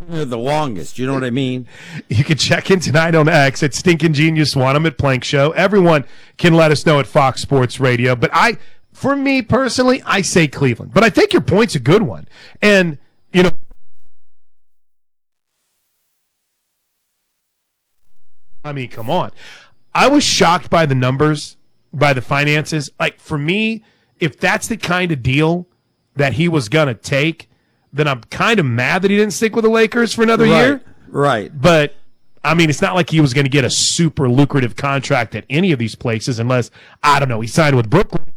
The longest. You know what I mean? You can check in tonight on X at Stinkin' Genius One. I'm at Plank Show. Everyone can let us know at Fox Sports Radio. But for me personally, I say Cleveland. But I think your point's a good one. And, I mean, come on. I was shocked by the numbers, by the finances. Like, for me, if that's the kind of deal that he was going to take, then I'm kind of mad that he didn't stick with the Lakers for another year. Right. But, I mean, it's not like he was going to get a super lucrative contract at any of these places unless, I don't know, he signed with Brooklyn.